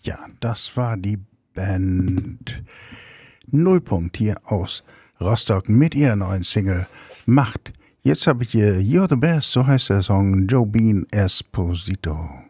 Ja, das war die Band Nullpunkt hier aus Rostock mit ihrer neuen Single Macht. Jetzt habe ich hier You're the Best, so heißt der Song, Joe Bean Esposito.